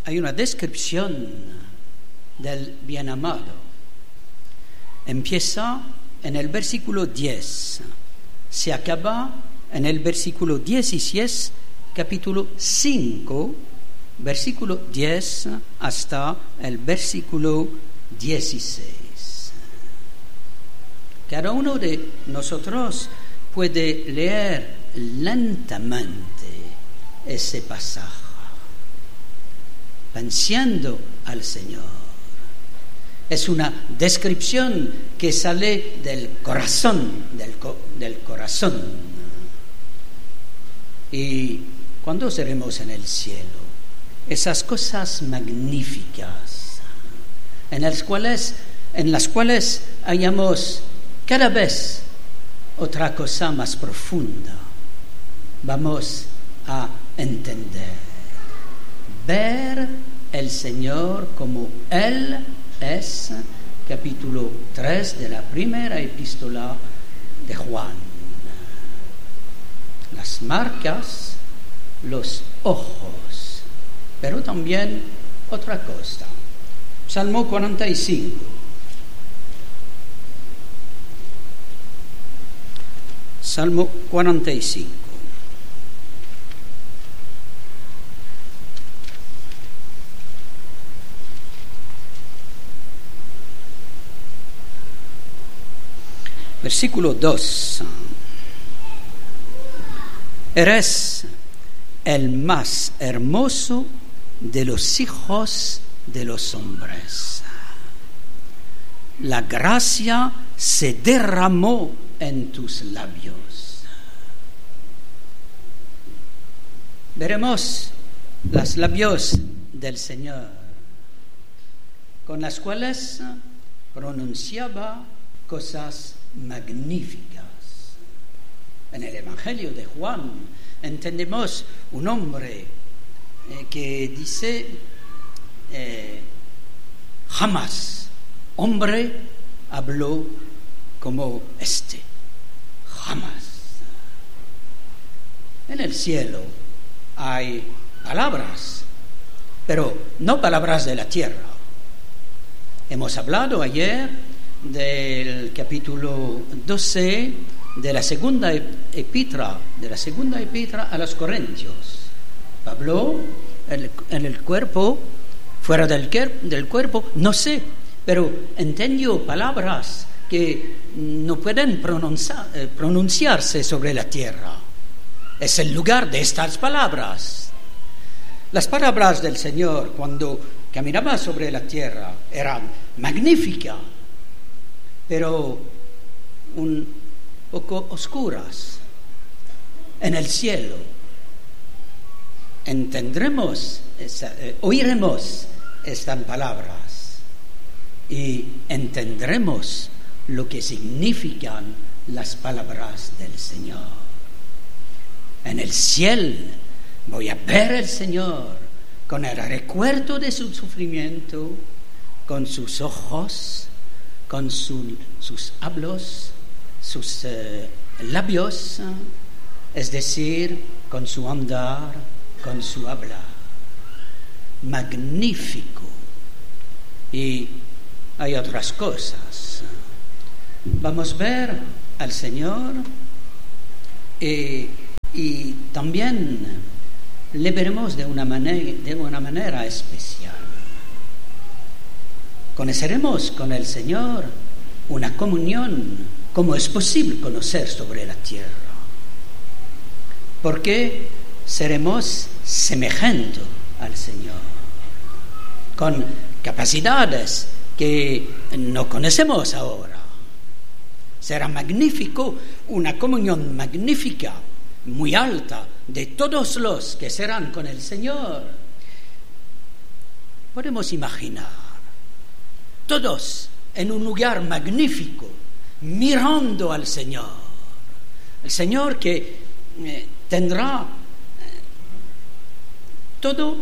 hay una descripción del bien amado. Empieza en el versículo 10, se acaba en el versículo 16, capítulo 5, versículo 10 hasta el versículo 16. Cada uno de nosotros puede leer lentamente ese pasaje, pensando al Señor. Es una descripción que sale del corazón, del corazón. Y cuando seremos en el cielo, esas cosas magníficas, en las cuales hallamos cada vez otra cosa más profunda, vamos a entender, ver el Señor como Él es, capítulo 3 de la primera epístola de Juan. Las marcas, los ojos, pero también otra cosa. Salmo 45. Salmo 45. Versículo 2. Eres el más hermoso de los hijos de los hombres. La gracia se derramó en tus labios. Veremos los labios del Señor, con las cuales pronunciaba cosas magníficas. En el Evangelio de Juan entendemos un hombre que dice jamás hombre habló como este, jamás. En el cielo hay palabras, pero no palabras de la tierra. Hemos hablado ayer del capítulo 12 de la segunda epístola a los Corintios. Pablo, en el cuerpo, fuera del cuerpo, no sé, pero entendió palabras que no pueden pronunciarse sobre la tierra. Es el lugar de estas palabras. Las palabras del Señor cuando caminaba sobre la tierra eran magníficas, pero un poco oscuras. En el cielo oiremos estas palabras y entenderemos lo que significan las palabras del Señor. En el cielo voy a ver al Señor con el recuerdo de su sufrimiento, con sus ojos, con sus sus labios, es decir, con su andar, con su hablar. Magnífico. Y hay otras cosas. Vamos a ver al Señor y también le veremos de una manera especial. Conoceremos con el Señor una comunión como es posible conocer sobre la tierra, porque seremos semejantes al Señor, con capacidades que no conocemos ahora. Será magnífico, una comunión magnífica, muy alta, de todos los que serán con el Señor. Podemos imaginar, todos en un lugar magnífico, mirando al Señor. El Señor que tendrá todo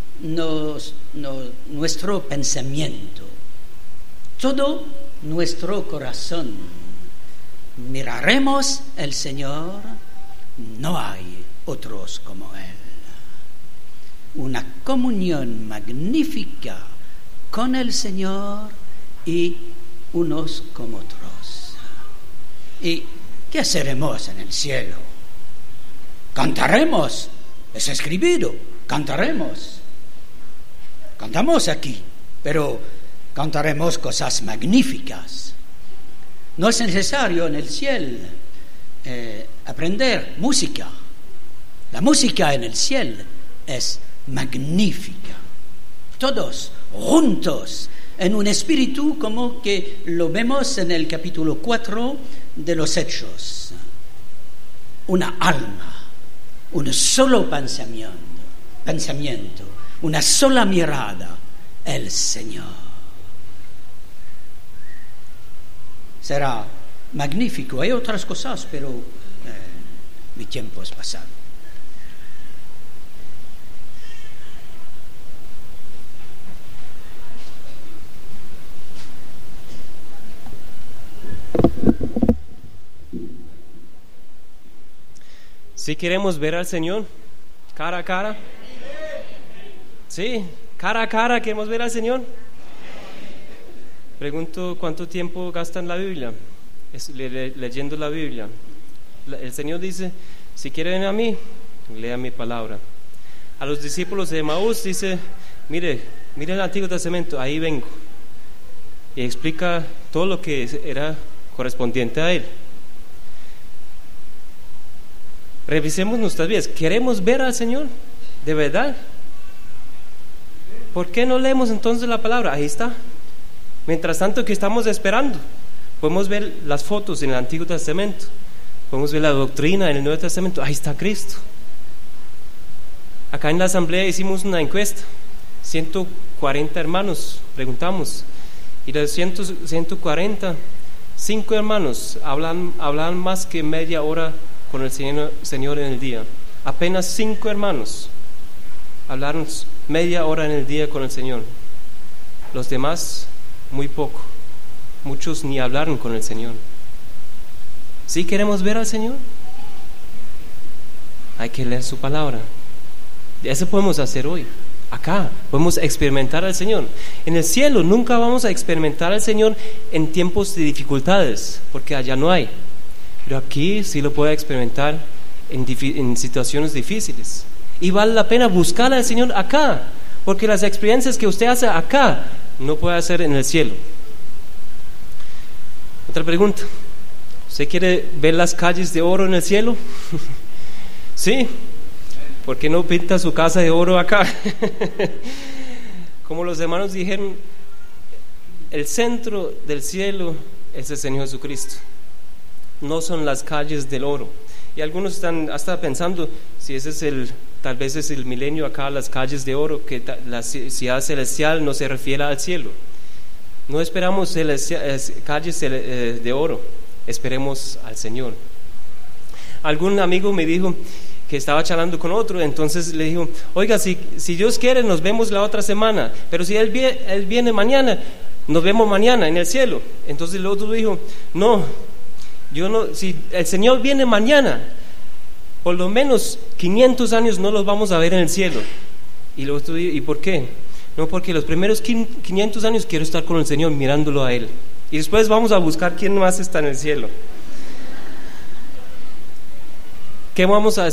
nuestro pensamiento, todo nuestro corazón. Miraremos al Señor, no hay otros como Él. Una comunión magnífica con el Señor y unos con otros. ¿Y qué haremos en el cielo? Cantaremos, es escrito, cantaremos. Cantamos aquí, pero cantaremos cosas magníficas. No es necesario en el cielo aprender música. La música en el cielo es magnífica. Todos juntos, en un espíritu como que lo vemos en el capítulo 4 de los Hechos. Una alma, un solo pensamiento, una sola mirada, el Señor. Será magnífico. Hay otras cosas, pero mi tiempo es pasado. Si queremos ver al Señor cara a cara, sí, cara a cara queremos ver al Señor. Pregunto, ¿cuánto tiempo gastan la Biblia? Leyendo la Biblia. El Señor dice, si quieren a mí, lea mi palabra. A los discípulos de Emaús dice, mire el Antiguo Testamento, ahí vengo. Y explica todo lo que era correspondiente a él. Revisemos nuestras vidas. ¿Queremos ver al Señor? ¿De verdad? ¿Por qué no leemos entonces la palabra? Ahí está. Mientras tanto que estamos esperando, podemos ver las fotos en el Antiguo Testamento, podemos ver la doctrina en el Nuevo Testamento. Ahí está Cristo. Acá en la asamblea hicimos una encuesta, 140 hermanos preguntamos, y de 140, 5 hermanos hablan más que media hora con el Señor en el día. Apenas 5 hermanos hablaron media hora en el día con el Señor. Los demás muy poco. Muchos ni hablaron con el Señor. ¿Sí queremos ver al Señor? Hay que leer su palabra. Eso podemos hacer hoy. Acá podemos experimentar al Señor. En el cielo nunca vamos a experimentar al Señor en tiempos de dificultades, porque allá no hay. Pero aquí sí lo puede experimentar en situaciones difíciles. Y vale la pena buscar al Señor acá, porque las experiencias que usted hace acá no puede hacer en el cielo. Otra pregunta. ¿Usted quiere ver las calles de oro en el cielo? ¿Sí? ¿Por qué no pinta su casa de oro acá? Como los hermanos dijeron, el centro del cielo es el Señor Jesucristo. No son las calles del oro. Y algunos están hasta pensando si ese es tal vez es el milenio acá, las calles de oro, que la ciudad celestial no se refiere al cielo. No esperamos calles de oro, esperemos al Señor. Algún amigo me dijo que estaba charlando con otro, entonces le dijo, oiga, si Dios quiere nos vemos la otra semana, pero si Él viene mañana, nos vemos mañana en el cielo. Entonces el otro dijo, no, si el Señor viene mañana, por lo menos 500 años no los vamos a ver en el cielo. Y luego tú dices, ¿y por qué? No, porque los primeros 500 años quiero estar con el Señor mirándolo a Él. Y después vamos a buscar quién más está en el cielo. ¿Qué vamos a